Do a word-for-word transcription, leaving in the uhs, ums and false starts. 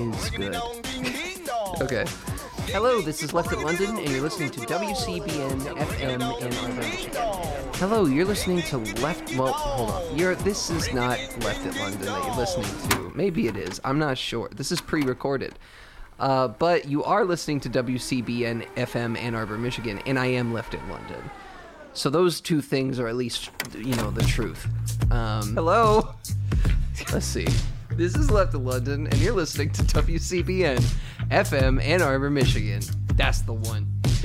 Is good. Okay. Hello, this is Left at London, and you're listening to W C B N F M in Arbor, Michigan. Hello, you're listening to Left... Well, hold on. You're. This is not Left at London that you're listening to. Maybe it is. I'm not sure. This is pre-recorded. Uh, but you are listening to W C B N F M Ann Arbor, Michigan, and I am Left at London. So those two things are at least, you know, the truth. Um, hello? Let's see. This is Left at London, and you're listening to W C B N F M Ann Arbor, Michigan. That's the one.